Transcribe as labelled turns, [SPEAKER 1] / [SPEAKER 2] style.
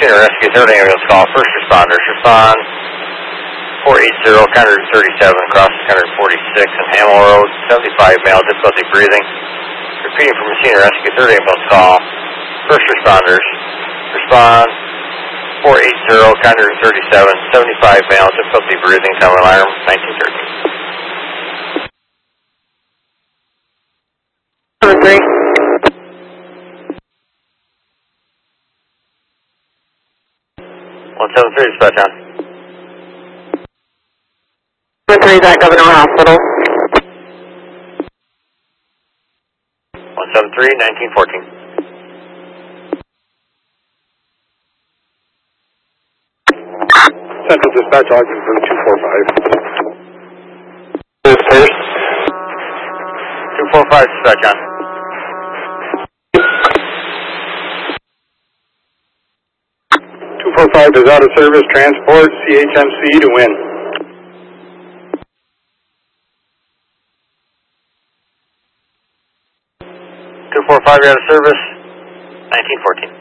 [SPEAKER 1] Messina Rescue, 3rd ambulance call. First responders, respond 480, Counter 37, across Counter 46 and Hamill Road, 75 male, difficulty breathing. Repeating from Messina Rescue, 3rd ambulance call. First responders, respond 480, Counter 37, 75 male, difficulty breathing, cover alarm, 1913. 173, dispatch on.
[SPEAKER 2] 173 is at Governor Hospital.
[SPEAKER 1] 173, 1914.
[SPEAKER 3] Central Dispatch, Ogdenburg 245.
[SPEAKER 1] This first. 245, dispatch on.
[SPEAKER 3] Is out of service, transport CHMC to win.
[SPEAKER 1] 245, you're out of service, 1914.